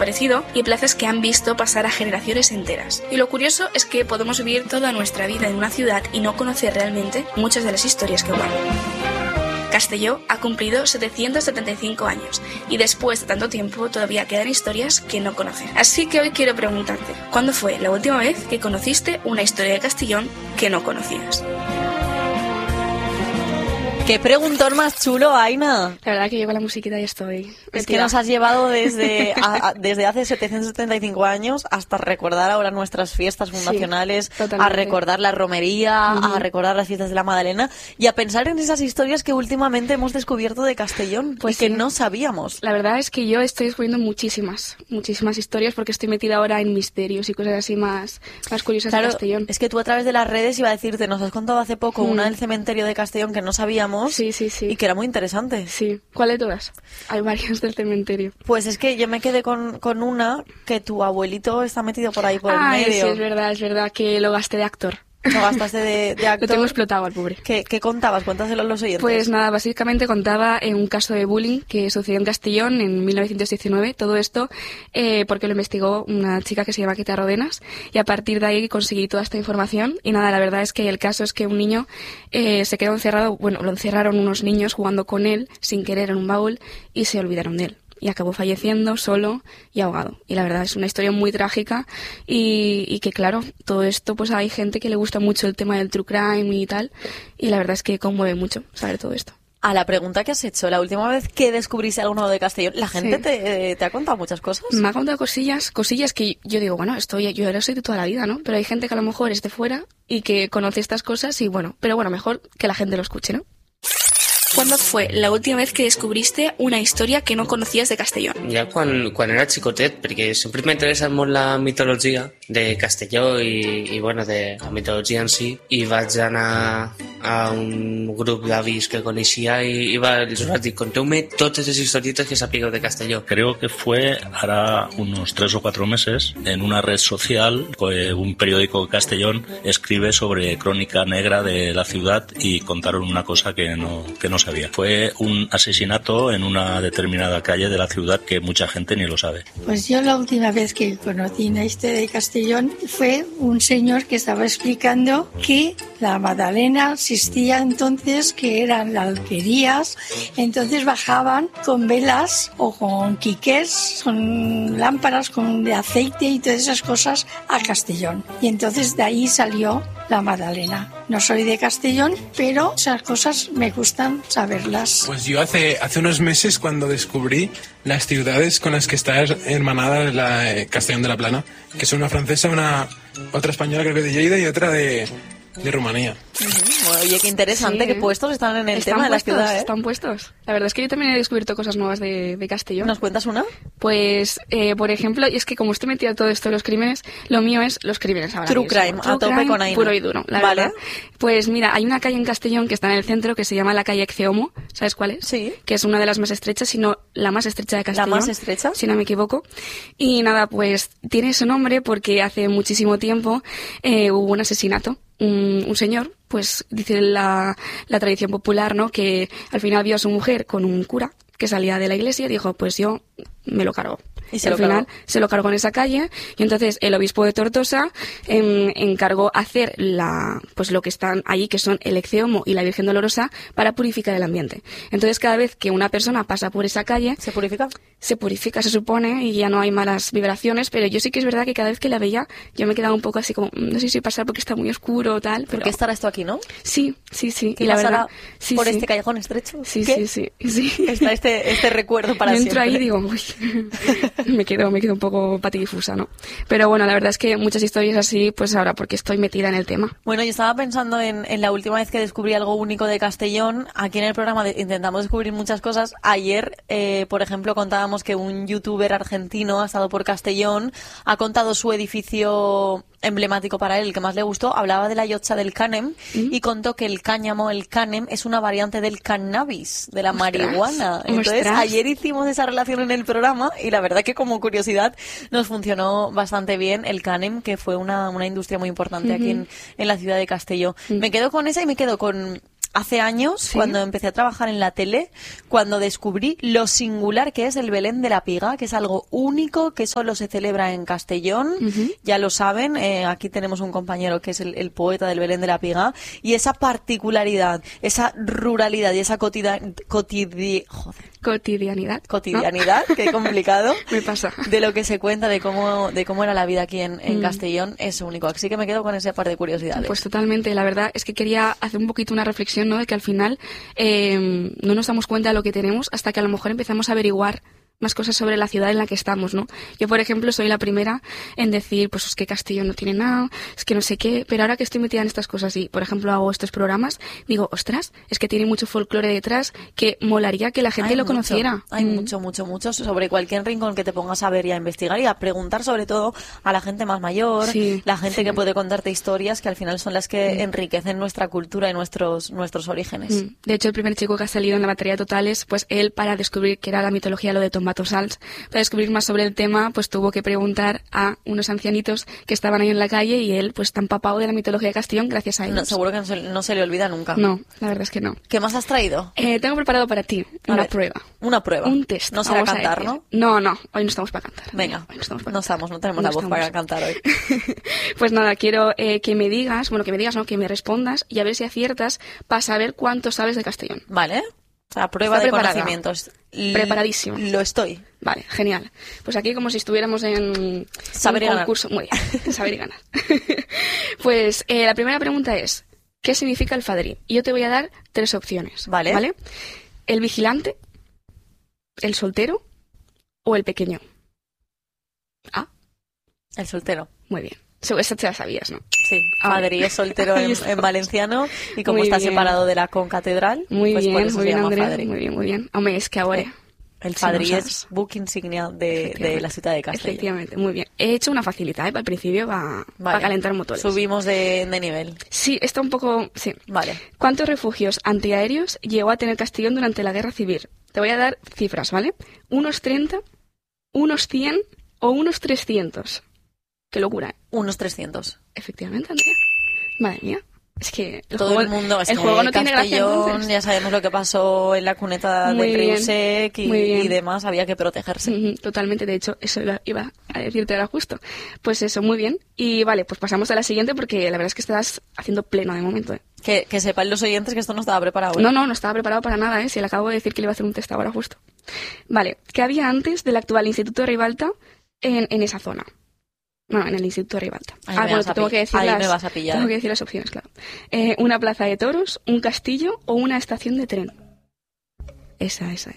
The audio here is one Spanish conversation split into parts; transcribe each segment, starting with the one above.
desaparecido y plazas que han visto pasar a generaciones enteras. Y lo curioso es que podemos vivir toda nuestra vida en una ciudad y no conocer realmente muchas de las historias que guarda. Castelló ha cumplido 775 años y después de tanto tiempo todavía quedan historias que no conocen. Así que hoy quiero preguntarte, ¿cuándo fue la última vez que conociste una historia de Castellón que no conocías? ¡Qué preguntón más chulo, Aina! La verdad que llevo la musiquita y estoy... Es que nos has llevado desde hace 775 años hasta recordar ahora nuestras fiestas fundacionales, sí, a recordar la romería, a recordar las fiestas de la Magdalena y a pensar en esas historias que últimamente hemos descubierto de Castellón, pues que no sabíamos. La verdad es que yo estoy descubriendo muchísimas historias porque estoy metida ahora en misterios y cosas así más curiosas de Castellón. Es que tú a través de las redes iba a decirte, nos has contado hace poco una del cementerio de Castellón que no sabíamos. Sí. Y que era muy interesante. Sí. ¿Cuál de todas? Hay varias del cementerio. Pues es que yo me quedé con una que tu abuelito está metido por ahí por el medio. Sí, es verdad que lo gasté de actor. Lo gastaste de actor. Lo tengo explotado al pobre. ¿Qué contabas? Cuéntaselo a los oyentes. Pues nada, básicamente contaba un caso de bullying que sucedió en Castellón en 1919. Todo esto porque lo investigó una chica que se llama Queta Rodenas y a partir de ahí conseguí toda esta información. Y nada, la verdad es que el caso es que un niño se quedó encerrado, lo encerraron unos niños jugando con él sin querer en un baúl y se olvidaron de él. Y acabó falleciendo solo y ahogado. Y la verdad es una historia muy trágica y que claro, todo esto pues hay gente que le gusta mucho el tema del true crime y tal y la verdad es que conmueve mucho saber todo esto. A la pregunta que has hecho, la última vez que descubriste algo nuevo de Castellón, la gente te ha contado muchas cosas. Me ha contado cosillas que yo digo, yo ahora soy de toda la vida, ¿no? Pero hay gente que a lo mejor es de fuera y que conoce estas cosas y pero mejor que la gente lo escuche, ¿no? ¿Cuándo fue la última vez que descubriste una historia que no conocías de Castellón? Ja quan era xicotet, perquè sempre m'ha interessat molt la mitologia de Castelló i de la mitologia en si, i vaig anar a un grup d'avis que coneixia i els vaig dir, conteu-me totes les historietes que sapigueu de Castelló. Creo que fue hará unos 3 o 4 meses en una red social, un periódico de Castellón escribe sobre crónica negra de la ciudad y contaron una cosa que no sabía. Fue un asesinato en una determinada calle de la ciudad que mucha gente ni lo sabe. Pues yo la última vez que conocí una historia de Castellón fue un señor que estaba explicando que la Magdalena existía entonces, que eran las alquerías, entonces bajaban con velas o con quiqués, con lámparas de aceite y todas esas cosas a Castellón. Y entonces de ahí salió la Magdalena. No soy de Castellón, pero esas cosas me gustan saberlas. Pues yo hace unos meses cuando descubrí las ciudades con las que está hermanada la Castellón de la Plana, que son una francesa, otra española creo que de Lleida y otra de Rumanía. Bueno, oye, qué interesante, qué puestos están en el tema de la ciudad, ¿eh? Están puestos. La verdad es que yo también he descubierto cosas nuevas de Castellón. ¿Nos cuentas una? Pues, por ejemplo, y es que como estoy metida en todo esto de los crímenes, lo mío es los crímenes ahora. True crime, a tope con Aina. Puro y duro, la verdad. Pues mira, hay una calle en Castellón que está en el centro que se llama la calle Exeomo, ¿sabes cuál es? Sí. Que es una de las más estrechas, si no la más estrecha de Castellón. ¿La más estrecha? Si no me equivoco. Y nada, pues tiene ese nombre porque hace muchísimo tiempo hubo un asesinato. Un señor, pues dice la tradición popular, ¿no? Que al final vio a su mujer con un cura que salía de la iglesia y dijo, pues yo me lo cargo. Y al final se lo cargó en esa calle y entonces el obispo de Tortosa encargó hacer lo que están allí, que son el Exeomo y la Virgen Dolorosa, para purificar el ambiente. Entonces cada vez que una persona pasa por esa calle... ¿Se purifica? Se purifica, se supone, y ya no hay malas vibraciones, pero yo sí que es verdad que cada vez que la veía yo me quedaba un poco así como, no sé si pasar porque está muy oscuro o tal. ¿Por qué estará esto aquí, no? Sí. ¿Qué y la verdad, por este callejón estrecho? Sí. Está este recuerdo para siempre. Entro ahí y digo, uy, me quedo un poco patidifusa, ¿no? Pero bueno, la verdad es que muchas historias así, pues ahora porque estoy metida en el tema. Bueno, yo estaba pensando en la última vez que descubrí algo único de Castellón. Aquí en el programa intentamos descubrir muchas cosas. Ayer, por ejemplo, contábamos que un youtuber argentino ha estado por Castellón, ha contado su edificio emblemático para él, el que más le gustó. Hablaba de la llotja del Canem y contó que el cáñamo, el Canem, es una variante del cannabis, de la marihuana. Entonces, ayer hicimos esa relación en el programa y la verdad que como curiosidad nos funcionó bastante bien el Canem, que fue una industria muy importante aquí en la ciudad de Castelló. Me quedo con esa y me quedo con hace años, ¿Sí? cuando empecé a trabajar en la tele, cuando descubrí lo singular que es el Belén de la Piga, que es algo único que solo se celebra en Castellón. Ya lo saben, aquí tenemos un compañero que es el poeta del Belén de la Piga, y esa particularidad, esa ruralidad y esa Cotidianidad. cotidianidad, qué complicado, Me pasa. de lo que se cuenta de cómo era la vida aquí en Castellón, es único. Así que me quedo con ese par de curiosidades. Pues totalmente, la verdad es que quería hacer un poquito una reflexión, ¿no? De que al final no nos damos cuenta de lo que tenemos hasta que a lo mejor empezamos a averiguar más cosas sobre la ciudad en la que estamos, ¿no? Yo, por ejemplo, soy la primera en decir, pues es que Castellón no tiene nada, es que no sé qué, pero ahora que estoy metida en estas cosas y, por ejemplo, hago estos programas, digo, ostras, es que tiene mucho folclore detrás que molaría que la gente lo conociera. Hay mucho sobre cualquier rincón que te pongas a ver y a investigar y a preguntar sobre todo a la gente más mayor, Sí, la gente que puede contarte historias que al final son las que enriquecen nuestra cultura y nuestros orígenes. De hecho, el primer chico que ha salido en la batería de Totales, pues él, para descubrir qué era la mitología, lo de Tommaso Sals, para descubrir más sobre el tema, pues tuvo que preguntar a unos ancianitos que estaban ahí en la calle y él, pues, está empapado de la mitología de Castellón gracias a ellos. No, seguro que no se le olvida nunca. No, la verdad es que no. ¿Qué más has traído? Tengo preparado para ti A una ver, prueba. Una prueba. Un test. No será vamos a cantar, decir. ¿no? No, hoy no estamos para cantar. Venga, Hoy no estamos para no cantar. tenemos la voz para cantar hoy. Pues nada, quiero que me digas, que me respondas y a ver si aciertas para saber cuánto sabes de Castellón. Vale. O sea, prueba ¿Está de preparada? conocimientos. Preparadísima. Lo estoy. Vale, genial. Pues aquí como si estuviéramos en Saber y un ganar. concurso. Muy bien, saber y ganar. Pues la primera pregunta es, ¿qué significa el fadrí? Y yo te voy a dar 3 opciones. Vale. ¿El vigilante, el soltero o el pequeño? El soltero. Muy bien. Esa te la sabías, ¿no? Sí, Ah. Madrid es soltero Ahí en está. valenciano y como Muy está bien. separado de la concatedral, Muy pues por bien, eso muy se bien, llama Andrea. Fadri. Muy bien. Hombre, es que ahora... El Sí, Fadri lo es sabes. buque insignia de la ciudad de Castellón. Efectivamente, muy bien. He hecho una facilidad, para el principio, para Vale. calentar motores. Subimos de nivel. Sí, está un poco... Sí. Vale. ¿Cuántos refugios antiaéreos llegó a tener Castellón durante la Guerra Civil? Te voy a dar cifras, ¿vale? ¿Unos 30, unos 100 o unos 300? Qué locura, ¿eh? Unos 300. Efectivamente, Andrea. Madre mía. Es que Todo el mundo, es el que juego no tiene gracia, Castellón, entonces. ya sabemos lo que pasó en la cuneta Muy del bien, Riusec muy bien. y demás, había que protegerse. Totalmente, de hecho, eso iba a decirte ahora justo. Pues eso, muy bien. Y vale, pues pasamos a la siguiente porque la verdad es que estás haciendo pleno de momento, ¿eh? Que sepan los oyentes que esto no estaba preparado. ¿eh? No estaba preparado para nada, ¿eh? Si le acabo de decir que le iba a hacer un test ahora justo. Vale, ¿qué había antes del actual Instituto de Ribalta en esa zona? No, en el Instituto de Ribalta. Ahí me vas a tengo que decir ahí las, me vas a pillar. tengo que decir las opciones, claro. Una plaza de toros, un castillo o una estación de tren. Esa es.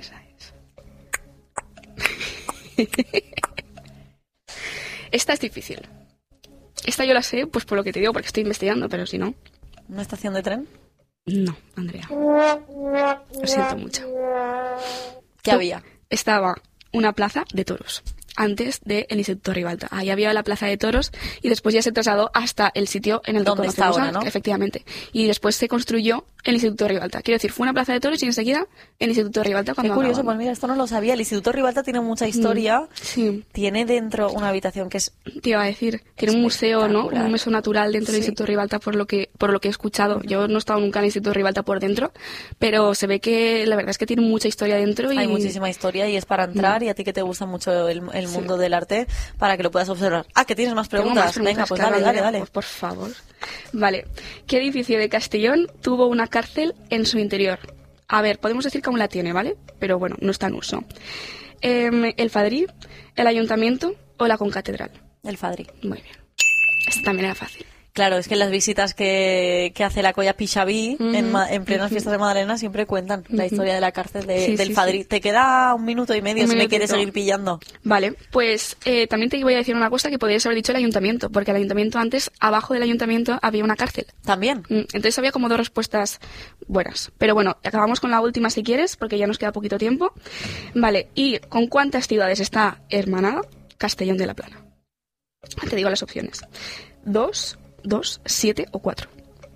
Esta es difícil. Esta yo la sé, pues por lo que te digo, porque estoy investigando, pero si no... ¿Una estación de tren? No, Andrea. Lo siento mucho. ¿Qué había? Estaba una plaza de toros antes del Instituto Ribalta. Ahí había la plaza de toros y después ya se trasladó hasta el sitio en el que ¿Dónde está conocemos ahora, no? efectivamente. Y después se construyó el Instituto Ribalta. Quiero decir, fue una plaza de toros y enseguida el Instituto Ribalta Qué cuando curioso, acababan. pues mira, esto no lo sabía. El Instituto Ribalta tiene mucha historia. Sí, Tiene dentro una habitación que es... te iba a decir, tiene un museo, ¿no? Espectacular. Un museo natural dentro del Sí. Instituto Ribalta por lo que he escuchado. Yo no he estado nunca en el Instituto Ribalta por dentro, pero se ve que la verdad es que tiene mucha historia dentro y Hay muchísima historia y es para entrar y a ti que te gusta mucho el mundo del arte, para que lo puedas observar. Ah, que tienes más Tengo preguntas. más preguntas, Venga, pues claro, dale. Andrea, pues por favor. Vale. ¿Qué edificio de Castellón tuvo una cárcel en su interior? A ver, podemos decir que aún la tiene, ¿vale? Pero bueno, no está en uso. ¿El Fadrí, el Ayuntamiento o la Concatedral? El Fadri. Muy bien. Esta también era fácil. Claro, es que las visitas que hace la Colla Pixabí en plenas fiestas de Madalena siempre cuentan la historia de la cárcel Sí, del sí, Fadri. sí. Te queda un minuto y medio Un si me minutito. quieres seguir pillando. Vale, pues también te voy a decir una cosa que podrías haber dicho el Ayuntamiento, porque el Ayuntamiento antes, abajo del Ayuntamiento, había una cárcel. También. Entonces había como 2 respuestas buenas. Pero bueno, acabamos con la última si quieres, porque ya nos queda poquito tiempo. Vale, ¿y con cuántas ciudades está hermanada Castellón de la Plana? Te digo las opciones. 2, 7 o 4.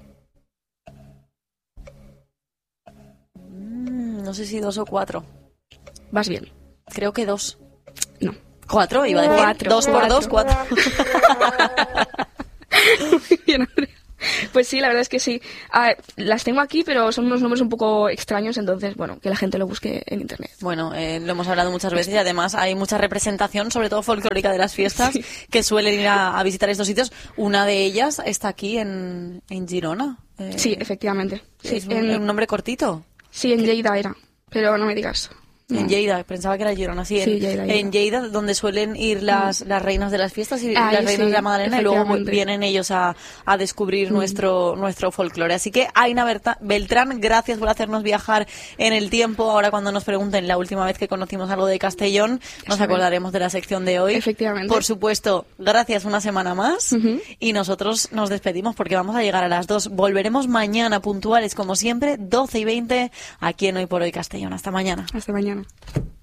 No sé si 2 o 4. Vas bien. Creo que 2. No. 4, iba a decir. 4, 2 por 2, 4. Muy bien, Andrea. Pues sí, la verdad es que sí. Las tengo aquí, pero son unos nombres un poco extraños, entonces, bueno, que la gente lo busque en internet. Bueno, lo hemos hablado muchas veces y además hay mucha representación, sobre todo folclórica de las fiestas, que suelen ir a visitar estos sitios. Una de ellas está aquí en Girona. Sí, efectivamente. Sí, ¿Es un nombre cortito? Sí, en Lleida era, pero no me digas. En Lleida, pensaba que era Girona, sí. En Lleida, donde suelen ir las reinas de las fiestas y las reinas de la Magdalena, y luego vienen ellos a descubrir nuestro folclore. Así que, Aina Beltrán, gracias por hacernos viajar en el tiempo. Ahora, cuando nos pregunten la última vez que conocimos algo de Castellón, nos acordaremos de la sección de hoy. Efectivamente. Por supuesto, gracias una semana más. Y nosotros nos despedimos porque vamos a llegar a las 2. Volveremos mañana puntuales, como siempre, 12:20, aquí en Hoy por Hoy Castellón. Hasta mañana. Hasta mañana.